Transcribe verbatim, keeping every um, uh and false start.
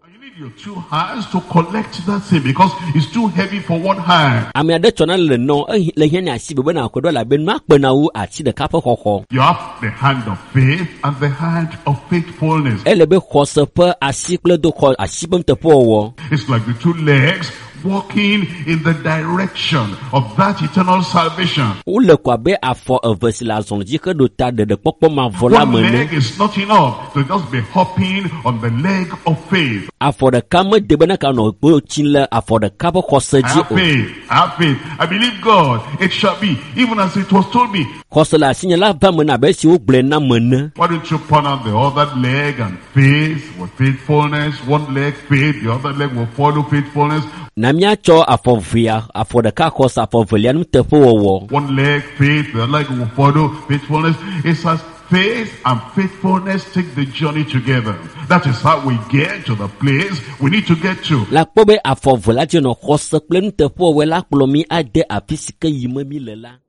You need your two hands to collect that thing because it's too heavy for one hand. Ami ade chona le no le hian asi bebe na akodo la be no akpena wu ati de kapo kokko. You have the hand of faith and the hand of faithfulness. Ele be khosepe asi kle do ko asi bem te po wo. It's like the two legs walking in the direction of that eternal salvation. O le kwa be afo evesi la zonji ke do ta de de popo ma vola One mene. leg is not enough to just be hopping on the leg of faith. Afo de kame de bena ka no gbo chinle afo de kapo khoseji Have o. faith, have faith. I believe God, it shall be, even as it was told me. Khosela signala ba mena be si o gble na mene. Why don't you put on the other leg and faith with faithfulness? One leg faith, the other leg will follow faithfulness. Na mia cho afo via afo de ka khosa afo velia nu te po wo. One leg faith, the other leg will follow faithfulness. It says faith and faithfulness take the journey together. That is how we get to the place we need to get to. La pobe afo vola je no khose kple nu te po we la kplo mi ade apisike yime mi lela.